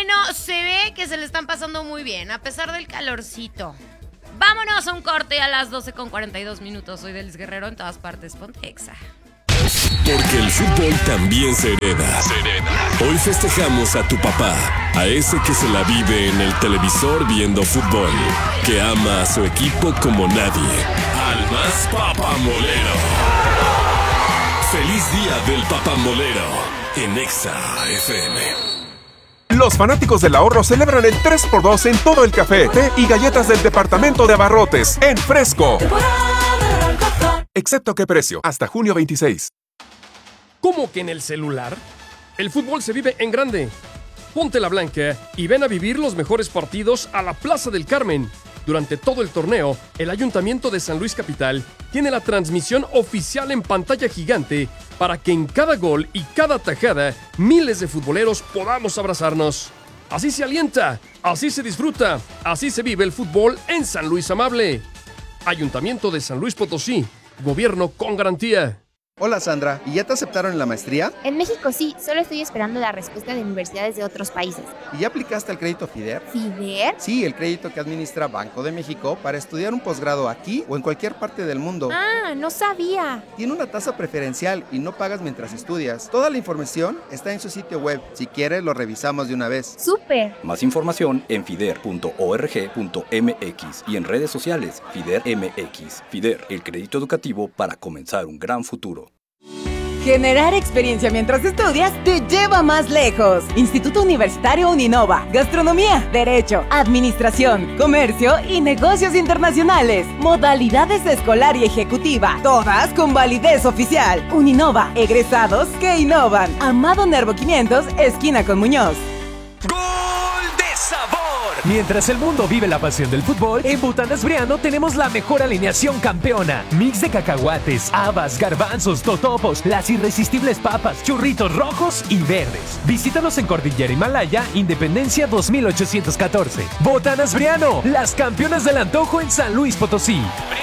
bueno, se ve que se le están pasando muy bien, a pesar del calorcito. Vámonos a un corte a las 12:42. Soy Delis Guerrero, en todas partes, ponte Exa. Porque el fútbol también se hereda. Hoy festejamos a tu papá, a ese que se la vive en el televisor viendo fútbol, que ama a su equipo como nadie. Al más papamolero. Feliz día del papamolero en Exa FM. Los fanáticos del ahorro celebran el 3x2 en todo el café, té y galletas del departamento de abarrotes en Fresco. Excepto qué precio, hasta junio 26. ¿Cómo que en el celular? El fútbol se vive en grande. Ponte la blanca y ven a vivir los mejores partidos a la Plaza del Carmen. Durante todo el torneo, el Ayuntamiento de San Luis Capital tiene la transmisión oficial en pantalla gigante para que en cada gol y cada tajada miles de futboleros podamos abrazarnos. Así se alienta, así se disfruta, así se vive el fútbol en San Luis Amable. Ayuntamiento de San Luis Potosí, gobierno con garantía. Hola Sandra, ¿y ya te aceptaron en la maestría? En México sí, solo estoy esperando la respuesta de universidades de otros países. ¿Y ya aplicaste al crédito FIDER? ¿FIDER? Sí, el crédito que administra Banco de México para estudiar un posgrado aquí o en cualquier parte del mundo. Ah, no sabía. Tiene una tasa preferencial y no pagas mientras estudias. Toda la información está en su sitio web. Si quieres, lo revisamos de una vez. ¡Súper! Más información en fider.org.mx y en redes sociales FIDER MX. FIDER, el crédito educativo para comenzar un gran futuro. Generar experiencia mientras estudias te lleva más lejos. Instituto Universitario Uninova. Gastronomía, Derecho, Administración, Comercio y Negocios Internacionales. Modalidades escolar y ejecutiva. Todas con validez oficial. Uninova. Egresados que innovan. Amado Nervo 500, esquina con Muñoz. ¡Gol de sabor! Mientras el mundo vive la pasión del fútbol, en Botanas Briano tenemos la mejor alineación campeona. Mix de cacahuates, habas, garbanzos, totopos, las irresistibles papas, churritos rojos y verdes. Visítanos en Cordillera Himalaya, Independencia 2814. Botanas Briano, las campeonas del antojo en San Luis Potosí.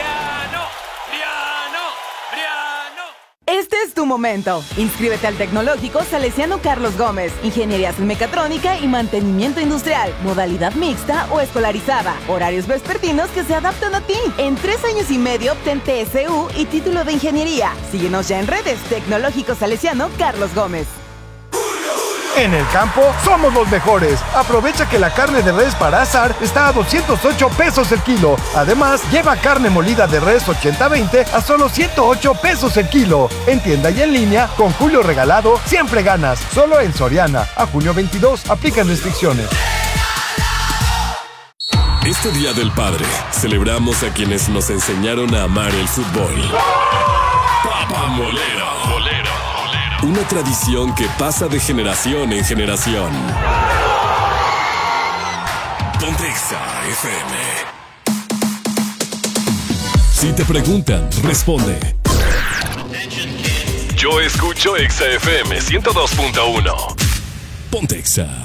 Este es tu momento. Inscríbete al Tecnológico Salesiano Carlos Gómez. Ingenierías en mecatrónica y mantenimiento industrial. Modalidad mixta o escolarizada. Horarios vespertinos que se adaptan a ti. En 3 años y medio obtén TSU y título de ingeniería. Síguenos ya en redes. Tecnológico Salesiano Carlos Gómez. En el campo somos los mejores. Aprovecha que la carne de res para asar está a 208 pesos el kilo. Además, lleva carne molida de res 80-20 a solo 108 pesos el kilo. En tienda y en línea, con Julio Regalado, siempre ganas. Solo en Soriana. A junio 22, aplican restricciones. Este Día del Padre, celebramos a quienes nos enseñaron a amar el fútbol. Papamolero. Una tradición que pasa de generación en generación. Ponte Exa FM. Si te preguntan, responde. Yo escucho Exa FM 102.1. Ponte Exa.